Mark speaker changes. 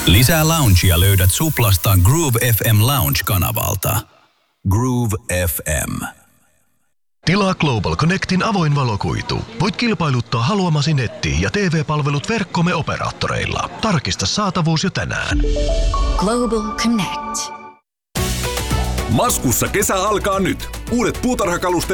Speaker 1: Lisää loungea löydät Suplasta Groove FM Lounge-kanavalta. Groove FM.
Speaker 2: Tilaa Global Connectin avoin valokuitu. Voit kilpailuttaa haluamasi netti- ja TV-palvelut verkkomme operaattoreilla. Tarkista saatavuus jo tänään.
Speaker 3: Global Connect.
Speaker 4: Maskussa kesä alkaa nyt. Uudet puutarhakalusteet